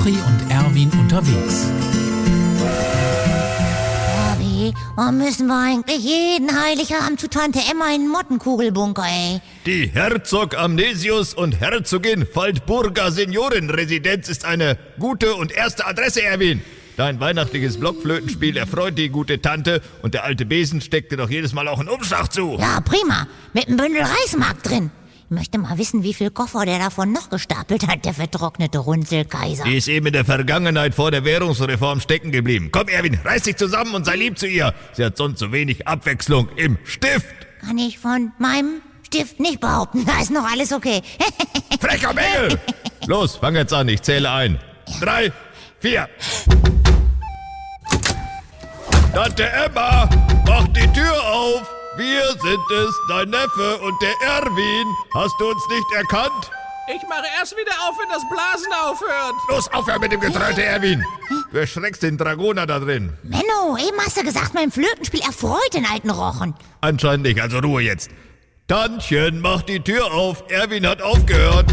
Rochi und Erwin unterwegs. Warum müssen wir eigentlich jeden Heiligabend zu Tante Emma in den Mottenkugelbunker, ey? Die Herzog Amnesius und Herzogin Waldburger Seniorenresidenz ist eine gute und erste Adresse, Erwin. Dein weihnachtliches Blockflötenspiel erfreut die gute Tante und der alte Besen steckt dir doch jedes Mal auch einen Umschlag zu. Ja, prima. Mit einem Bündel Reismark drin. Ich möchte mal wissen, wie viel Koffer der davon noch gestapelt hat, der vertrocknete Runzelkaiser. Die ist eben in der Vergangenheit vor der Währungsreform stecken geblieben. Komm, Erwin, reiß dich zusammen und sei lieb zu ihr. Sie hat sonst so wenig Abwechslung im Stift. Kann ich von meinem Stift nicht behaupten. Da ist noch alles okay. Frecher Bengel! Los, fang jetzt an, ich zähle ein. 3, 4. Tante Emma, mach die Tür auf. Wir sind es, dein Neffe und der Erwin. Hast du uns nicht erkannt? Ich mache erst wieder auf, wenn das Blasen aufhört. Los, aufhören mit dem Getröte, Erwin. Du erschreckst den Dragoner da drin. Menno, eben hast du gesagt, mein Flötenspiel erfreut den alten Rochen. Anscheinend nicht, also Ruhe jetzt. Tantchen, mach die Tür auf. Erwin hat aufgehört.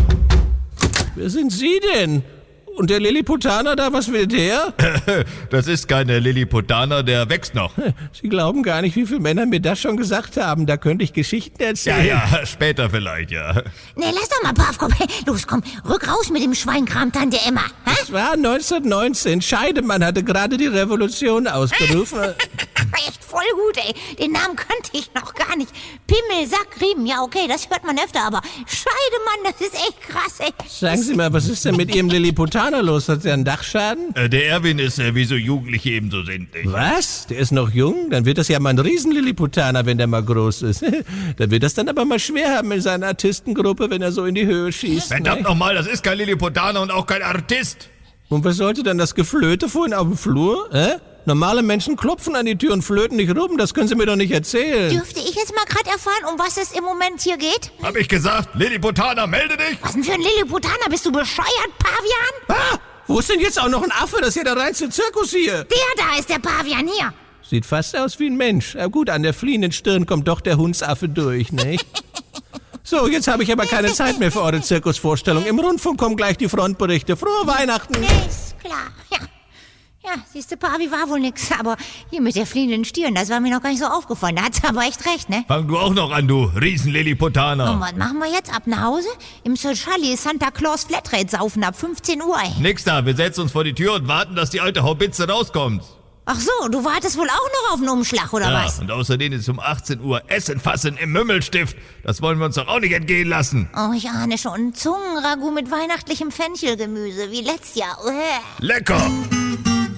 Wer sind Sie denn? Und der Lilliputaner da, was will der? Das ist keine Lilliputaner, der wächst noch. Sie glauben gar nicht, wie viele Männer mir das schon gesagt haben. Da könnte ich Geschichten erzählen. Ja, später vielleicht, ja. Nee, lass doch mal, Pavkop. Los, komm, rück raus mit dem Schweinkram, Tante Emma. Hä? Es war 1919. Scheidemann hatte gerade die Revolution ausgerufen. Echt voll gut, ey. Den Namen kannte ich noch gar nicht. Pimmel, Sack, Riemen. Ja, okay, das hört man öfter, aber Scheidemann, das ist echt krass, ey. Sagen Sie mal, was ist denn mit Ihrem Lilliputaner los? Hat er einen Dachschaden? Der Erwin ist, wie so Jugendliche ebenso sind. Nicht? Was? Der ist noch jung? Dann wird das ja mal ein Riesen-Lilliputaner, wenn der mal groß ist. Dann wird das dann aber mal schwer haben in seiner Artistengruppe, wenn er so in die Höhe schießt. Verdammt nochmal, das ist kein Lilliputaner und auch kein Artist. Und was sollte dann das Geflöte vorhin auf dem Flur? Normale Menschen klopfen an die Tür und flöten nicht rum, das können Sie mir doch nicht erzählen. Dürfte ich jetzt mal gerade erfahren, um was es im Moment hier geht? Hab ich gesagt, Lilliputaner, melde dich! Was denn für ein Lilliputaner? Bist du bescheuert, Pavian? Ah, wo ist denn jetzt auch noch ein Affe? Das ist ja der reinste Zirkus hier. Der da ist der Pavian, hier. Sieht fast aus wie ein Mensch. Aber gut, an der fliehenden Stirn kommt doch der Hundsaffe durch, nicht? So, jetzt habe ich aber keine Zeit mehr für eure Zirkusvorstellung. Im Rundfunk kommen gleich die Frontberichte. Frohe Weihnachten! Ist klar, ja. Ja, siehste, Pavi war wohl nix, aber hier mit der fliehenden Stirn, das war mir noch gar nicht so aufgefallen. Da hat sie aber echt recht, ne? Fang du auch noch an, du Riesen-Lilliputaner. Und was machen wir jetzt? Ab nach Hause? Im Sir Charlie Santa Claus Flatrate saufen ab 15 Uhr, ey. Nix da, wir setzen uns vor die Tür und warten, dass die alte Haubitze rauskommt. Ach so, du wartest wohl auch noch auf einen Umschlag, oder Ja, was? und außerdem ist um 18 Uhr Essen fassen im Mümmelstift. Das wollen wir uns doch auch nicht entgehen lassen. Oh, ich ahne schon. Zungenragout mit weihnachtlichem Fenchelgemüse, wie letztes Jahr. Lecker!